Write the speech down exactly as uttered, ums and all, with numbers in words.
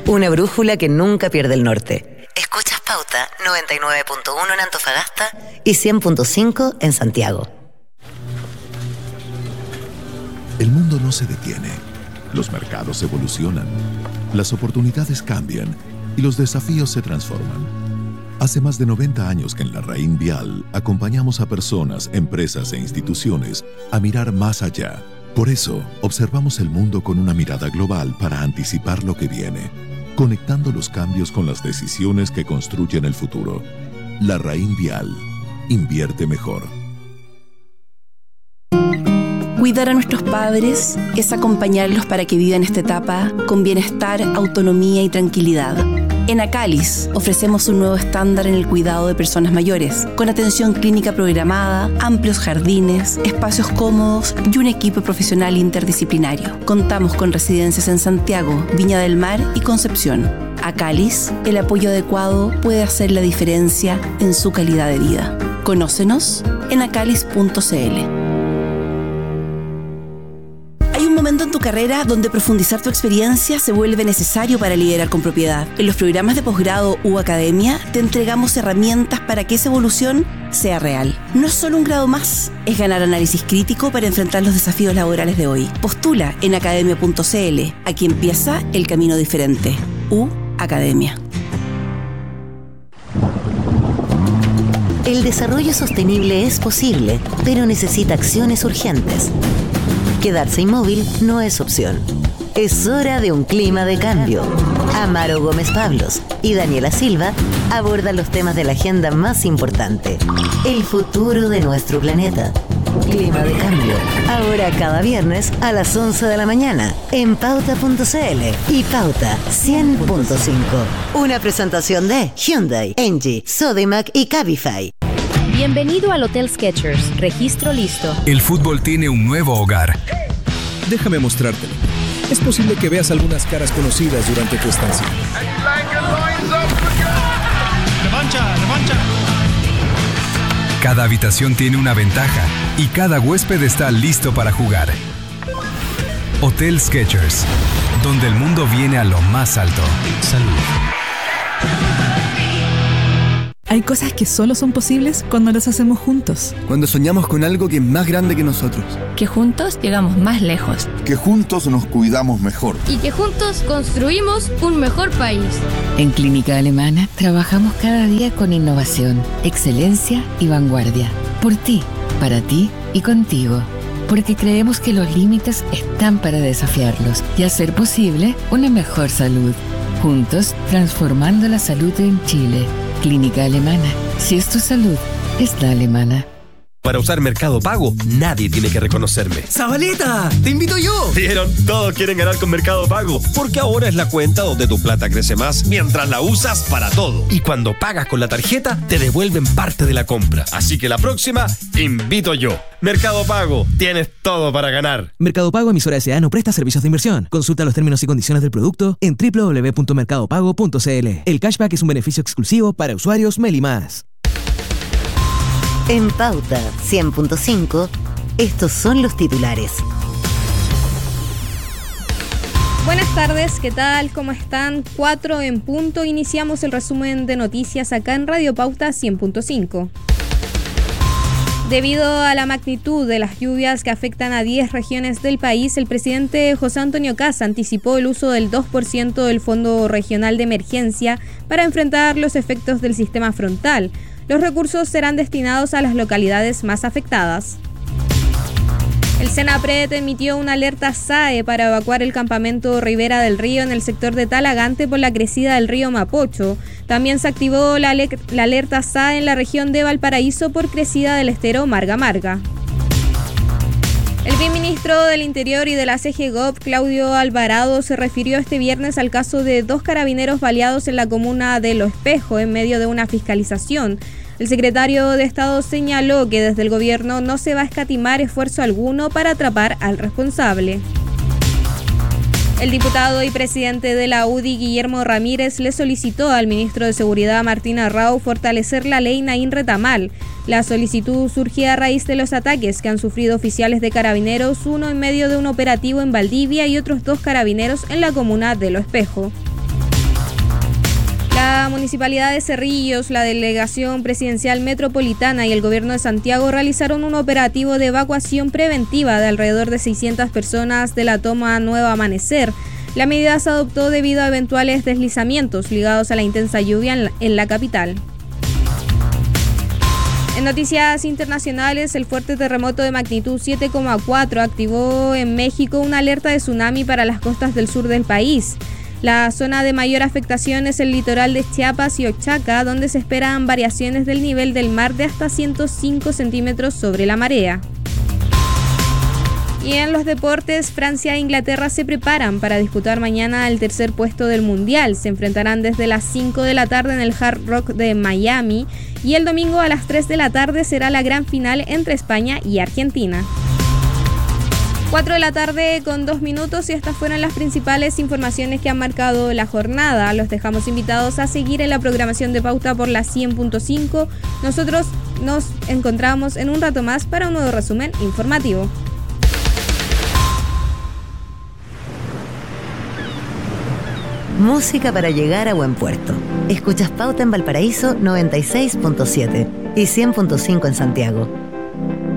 Una brújula que nunca pierde el norte. Escuchas Pauta noventa y nueve punto uno en Antofagasta y cien punto cinco en Santiago. El mundo no se detiene. Los mercados evolucionan. Las oportunidades cambian y los desafíos se transforman. Hace más de noventa años que en la Raín Vial acompañamos a personas, empresas e instituciones a mirar más allá. Por eso, observamos el mundo con una mirada global para anticipar lo que viene, conectando los cambios con las decisiones que construyen el futuro. La Raín Vial. Invierte mejor. Cuidar a nuestros padres es acompañarlos para que vivan esta etapa con bienestar, autonomía y tranquilidad. En Acalis ofrecemos un nuevo estándar en el cuidado de personas mayores, con atención clínica programada, amplios jardines, espacios cómodos y un equipo profesional interdisciplinario. Contamos con residencias en Santiago, Viña del Mar y Concepción. Acalis, el apoyo adecuado puede hacer la diferencia en su calidad de vida. Conócenos en acalis punto c l. Hay un momento en tu carrera donde profundizar tu experiencia se vuelve necesario para liderar con propiedad. En los programas de posgrado u academia te entregamos herramientas para que esa evolución sea real. No es solo un grado más, es ganar análisis crítico para enfrentar los desafíos laborales de hoy. Postula en academia punto c l. Aquí empieza el camino diferente. U Academia. El desarrollo sostenible es posible, pero necesita acciones urgentes. Quedarse inmóvil no es opción. Es hora de un clima de cambio. Amaro Gómez Pablos y Daniela Silva abordan los temas de la agenda más importante. El futuro de nuestro planeta. Clima de cambio. Ahora cada viernes a las once de la mañana en pauta punto c l y Pauta cien punto cinco. Una presentación de Hyundai, Engie, Sodimac y Cabify. Bienvenido al Hotel Skechers. Registro listo. El fútbol tiene un nuevo hogar. Déjame mostrártelo. Es posible que veas algunas caras conocidas durante tu estancia. ¡Revancha! ¡Revancha! Cada habitación tiene una ventaja y cada huésped está listo para jugar. Hotel Skechers, donde el mundo viene a lo más alto. Salud. Hay cosas que solo son posibles cuando las hacemos juntos. Cuando soñamos con algo que es más grande que nosotros. Que juntos llegamos más lejos. Que juntos nos cuidamos mejor. Y que juntos construimos un mejor país. En Clínica Alemana trabajamos cada día con innovación, excelencia y vanguardia. Por ti, para ti y contigo. Porque creemos que los límites están para desafiarlos y hacer posible una mejor salud. Juntos, transformando la salud en Chile. Clínica Alemana. Si es tu salud, es la alemana. Para usar Mercado Pago, nadie tiene que reconocerme. ¡Zabaleta! ¡Te invito yo! ¿Vieron? Todos quieren ganar con Mercado Pago, porque ahora es la cuenta donde tu plata crece más mientras la usas para todo. Y cuando pagas con la tarjeta, te devuelven parte de la compra. Así que la próxima, invito yo. Mercado Pago, tienes todo para ganar. Mercado Pago, emisora S A no presta servicios de inversión. Consulta los términos y condiciones del producto en doble u doble u doble u punto mercado pago punto c l. El cashback es un beneficio exclusivo para usuarios Meli Más. En Pauta cien punto cinco, estos son los titulares. Buenas tardes, ¿qué tal? ¿Cómo están? Cuatro en punto. Iniciamos el resumen de noticias acá en Radio Pauta cien punto cinco. Debido a la magnitud de las lluvias que afectan a diez regiones del país, el presidente José Antonio Kast anticipó el uso del dos por ciento del Fondo Regional de Emergencia para enfrentar los efectos del sistema frontal. Los recursos serán destinados a las localidades más afectadas. El Senapred emitió una alerta S A E para evacuar el campamento Ribera del Río en el sector de Talagante por la crecida del río Mapocho. También se activó la, la alerta S A E en la región de Valparaíso por crecida del estero Marga Marga. El viceministro del Interior y de la C G Gov, Claudio Alvarado, se refirió este viernes al caso de dos carabineros baleados en la comuna de Lo Espejo en medio de una fiscalización. El secretario de Estado señaló que desde el gobierno no se va a escatimar esfuerzo alguno para atrapar al responsable. El diputado y presidente de la U D I, Guillermo Ramírez, le solicitó al ministro de Seguridad, Martín Arrau, fortalecer la ley Naín Retamal. La solicitud surge a raíz de los ataques que han sufrido oficiales de carabineros, uno en medio de un operativo en Valdivia y otros dos carabineros en la comuna de Lo Espejo. La Municipalidad de Cerrillos, la Delegación Presidencial Metropolitana y el Gobierno de Santiago realizaron un operativo de evacuación preventiva de alrededor de seiscientas personas de la toma Nuevo Amanecer. La medida se adoptó debido a eventuales deslizamientos ligados a la intensa lluvia en la, en la capital. En noticias internacionales, el fuerte terremoto de magnitud siete coma cuatro activó en México una alerta de tsunami para las costas del sur del país. La zona de mayor afectación es el litoral de Chiapas y Oaxaca, donde se esperan variaciones del nivel del mar de hasta ciento cinco centímetros sobre la marea. Y en los deportes, Francia e Inglaterra se preparan para disputar mañana el tercer puesto del Mundial. Se enfrentarán desde las cinco de la tarde en el Hard Rock de Miami y el domingo a las tres de la tarde será la gran final entre España y Argentina. cuatro de la tarde con dos minutos y estas fueron las principales informaciones que han marcado la jornada. Los dejamos invitados a seguir en la programación de Pauta por la cien punto cinco. Nosotros nos encontramos en un rato más para un nuevo resumen informativo. Música para llegar a buen puerto. Escuchas Pauta en Valparaíso noventa y seis punto siete y cien punto cinco en Santiago.